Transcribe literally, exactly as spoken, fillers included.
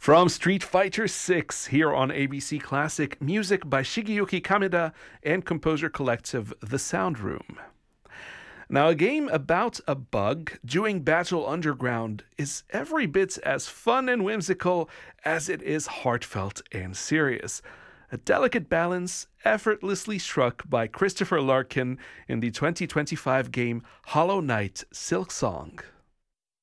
From Street Fighter six here on A B C Classic, music by Shigeyuki Kameda and composer collective The Sound Room. Now, a game about a bug doing Battle Underground is every bit as fun and whimsical as it is heartfelt and serious. A delicate balance effortlessly struck by Christopher Larkin in the twenty twenty-five game Hollow Knight: Silksong.